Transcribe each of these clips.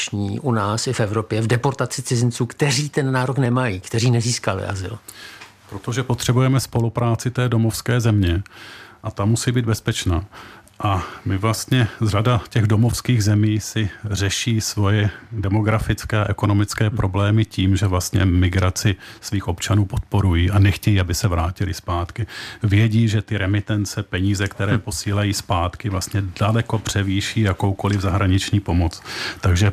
úspěšní u nás i v Evropě v deportaci cizinců, kteří ten nárok nemají, kteří nezískali azyl? Protože potřebujeme spolupráci té domovské země a ta musí být bezpečná. A my vlastně z řada těch domovských zemí si řeší svoje demografické a ekonomické problémy tím, že vlastně migraci svých občanů podporují a nechtějí, aby se vrátili zpátky. Vědí, že ty remitence, peníze, které posílají zpátky, vlastně daleko převýší jakoukoliv zahraniční pomoc. Takže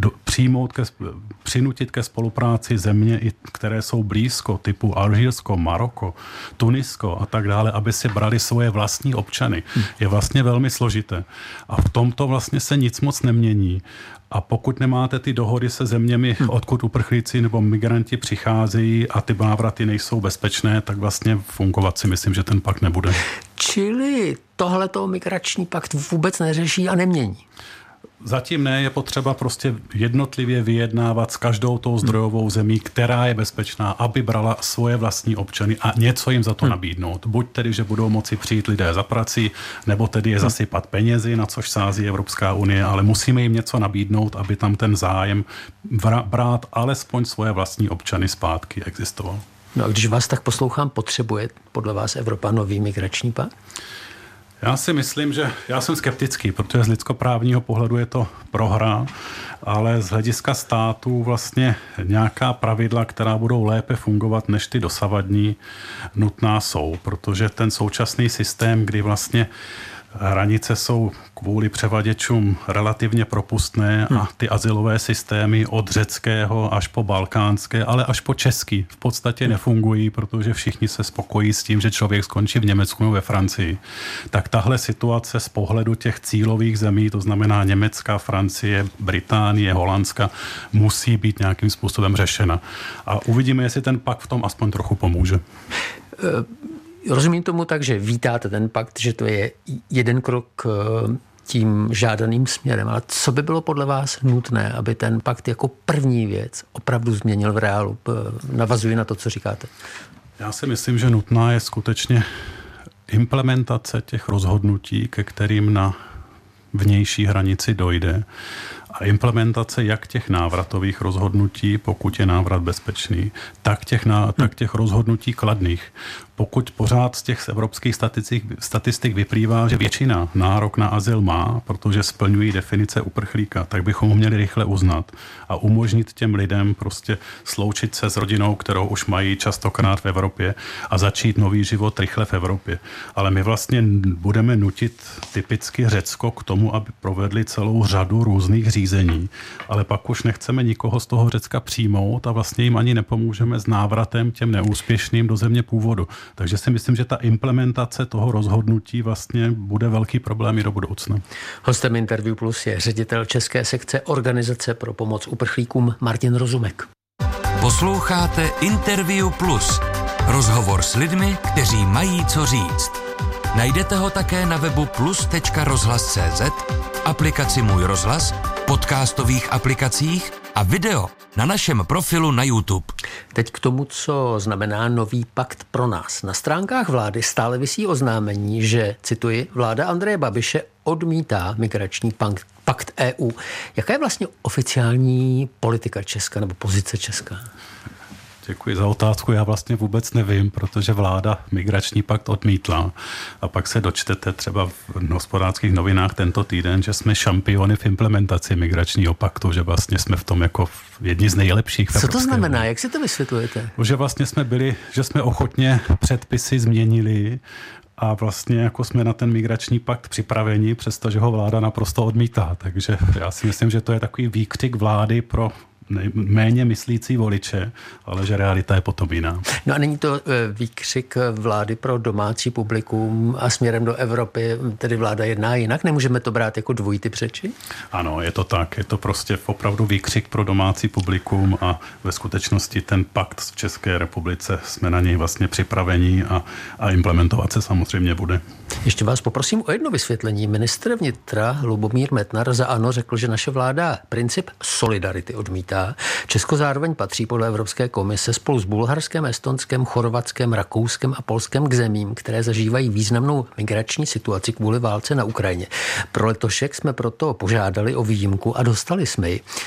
přinutit ke spolupráci země, které jsou blízko, typu Alžírsko, Maroko, Tunisko a tak dále, aby si brali svoje vlastní občany, je vlastně velmi složité. A v tomto vlastně se nic moc nemění. A pokud nemáte ty dohody se zeměmi, odkud uprchlíci nebo migranti přicházejí a ty návraty nejsou bezpečné, tak vlastně fungovat si myslím, že ten pakt nebude. Čili tohleto migrační pakt vůbec neřeší a nemění? Zatím ne, je potřeba prostě jednotlivě vyjednávat s každou tou zdrojovou zemí, která je bezpečná, aby brala svoje vlastní občany a něco jim za to nabídnout. Buď tedy, že budou moci přijít lidé za prací, nebo tedy je zasypat penězi, na což sází Evropská unie, ale musíme jim něco nabídnout, aby tam ten zájem brát alespoň svoje vlastní občany zpátky existoval. No a když vás tak poslouchám, potřebuje podle vás Evropa nový migrační pakt? Já si myslím, že já jsem skeptický, protože z lidskoprávního pohledu je to prohra, ale z hlediska států vlastně nějaká pravidla, která budou lépe fungovat než ty dosavadní, nutná jsou, protože ten současný systém, kdy vlastně hranice jsou kvůli převaděčům relativně propustné a ty azylové systémy od řeckého až po balkánské, ale až po český v podstatě nefungují, protože všichni se spokojí s tím, že člověk skončí v Německu nebo ve Francii. Tak tahle situace z pohledu těch cílových zemí, to znamená Německa, Francie, Británie, Holandska, musí být nějakým způsobem řešena. A uvidíme, jestli ten pakt v tom aspoň trochu pomůže. Rozumím tomu tak, že vítáte ten pakt, že to je jeden krok tím žádaným směrem. Ale co by bylo podle vás nutné, aby ten pakt jako první věc opravdu změnil v reálu? Navazuji na to, co říkáte. Já si myslím, že nutná je skutečně implementace těch rozhodnutí, ke kterým na vnější hranici dojde. A implementace jak těch návratových rozhodnutí, pokud je návrat bezpečný, tak těch rozhodnutí kladných. Pokud pořád z těch evropských statistik vyplývá, že většina nárok na azyl má, protože splňují definice uprchlíka, tak bychom ho měli rychle uznat a umožnit těm lidem prostě sloučit se s rodinou, kterou už mají častokrát v Evropě a začít nový život rychle v Evropě. Ale my vlastně budeme nutit typicky Řecko k tomu, aby provedli celou řadu různých řízení, ale pak už nechceme nikoho z toho Řecka přijmout a vlastně jim ani nepomůžeme s návratem těm neúspěšným do země původu. Takže si myslím, že ta implementace toho rozhodnutí vlastně bude velký problém i do budoucna. Hostem Interview Plus je ředitel české sekce Organizace pro pomoc uprchlíkům Martin Rozumek. Posloucháte Interview Plus. Rozhovor s lidmi, kteří mají co říct. Najdete ho také na webu plus.rozhlas.cz, aplikaci Můj rozhlas, podcastových aplikacích a video na našem profilu na YouTube. Teď k tomu, co znamená nový pakt pro nás. Na stránkách vlády stále visí oznámení, že, cituji, vláda Andreje Babiše odmítá migrační pakt EU. Jaká je vlastně oficiální politika Česka nebo pozice Česka? Děkuji za otázku. Já vlastně vůbec nevím, protože vláda migrační pakt odmítla. A pak se dočtete třeba v Hospodářských novinách tento týden, že jsme šampiony v implementaci migračního paktu, že vlastně jsme v tom jako jedni z nejlepších. Co to znamená? Jak si to vysvětlujete? Že vlastně že jsme ochotně předpisy změnili a vlastně jako jsme na ten migrační pakt připraveni, přestože ho vláda naprosto odmítá. Takže já si myslím, že to je takový výkřik vlády pro méně myslící voliče, ale že realita je potom jiná. No a není to výkřik vlády pro domácí publikum a směrem do Evropy, tedy vláda jedná jinak? Nemůžeme to brát jako dvojity přeči? Ano, je to tak. Je to prostě opravdu výkřik pro domácí publikum a ve skutečnosti ten pakt v České republice jsme na něj vlastně připraveni a implementovat se samozřejmě bude. Ještě vás poprosím o jedno vysvětlení. Ministr vnitra Lubomír Metnar za ANO řekl, že naše vláda princip solidarity odmítá. Česko zároveň patří podle Evropské komise spolu s Bulharskem, Estonskem, Chorvatskem, Rakouskem a Polskem k zemím, které zažívají významnou migrační situaci kvůli válce na Ukrajině. Pro letošek jsme proto požádali o výjimku a dostali jsme ji.